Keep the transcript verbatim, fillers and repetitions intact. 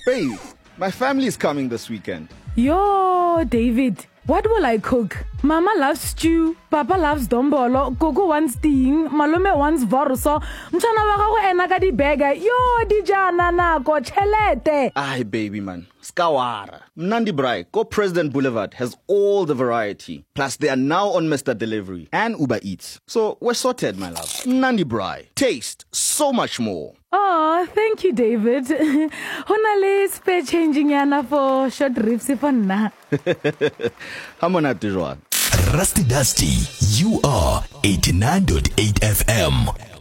Babe, my family is coming this weekend. Yo, David, what will I cook? Mama loves stew, Papa loves dombolo, Gogo wants ting, Malome wants vorso, Mchana wako ena ka di burger. Yo, dijana na ko chelete. Aye, baby man. Skawara. Mnandi Braai, Go President Boulevard has all the variety. Plus, they are now on Mister Delivery and Uber Eats. So, we're sorted, my love. Mnandi Braai. Taste so much more. Oh, thank you, David. Honale spare changing yana for short ribs for na. Hamona Tijwa. Rusty Dusty, you are eighty-nine point eight F M.